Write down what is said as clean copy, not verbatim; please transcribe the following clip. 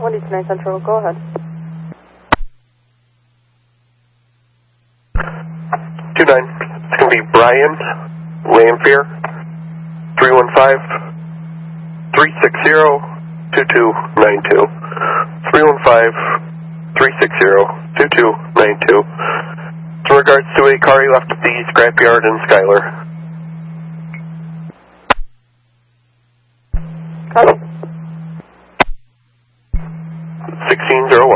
129 Central, go ahead. 29, it's going to be Brian Lamphere, 315-360-2292. 315-360-2292. In regards to a car you left at the scrapyard in Schuyler. Copy. 1601.